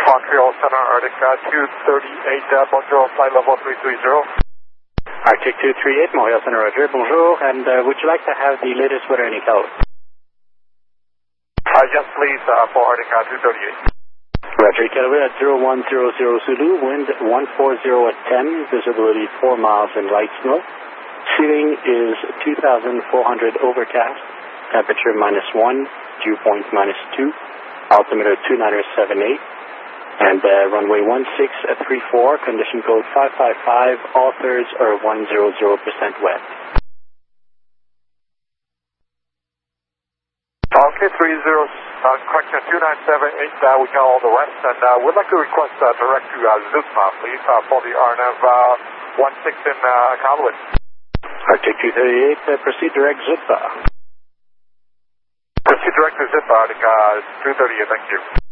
Montreal Center, Arctic 238, bonjour, flight level 330. Arctic 238, Montreal Center, Roger, bonjour, and would you like to have the latest weather in Cal? Yes, please, for Arctic 238. Roger, Calaway at 0100 Zulu, wind 140 at 10, visibility 4 miles and light snow. Ceiling is 2,400 overcast, temperature -1, dew point -2, altimeter 2978, and runway 1634, condition code 555, all thirds are 100% wet. Okay, 30, correction 2978, we got all the rest, and we'd like to request direct to Zutphen, please, for the RNAV 16 in Iqaluit. Arctic 238, proceed direct Zutphen. Proceed direct to Zutphen, Arctic 238, thank you.